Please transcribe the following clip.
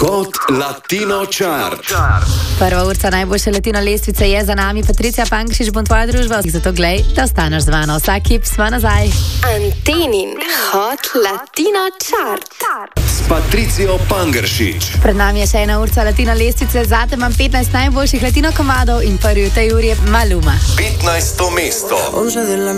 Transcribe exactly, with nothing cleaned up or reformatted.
Hot Latino Chart. Prva urca najboljše latino lestvice je za nami. Patricija Pankšič bo tvoja družba, zato glej, da ostaneš z mano. Vsak hip smo nazaj. Antenin Hot Latino Chart. S Patricijo Pangeršič. Pred nami je še ena urca latino lestvice, zate imam petnajst najboljših latino komadov in prvi v tej uri je Maluma. petnajsto mesto.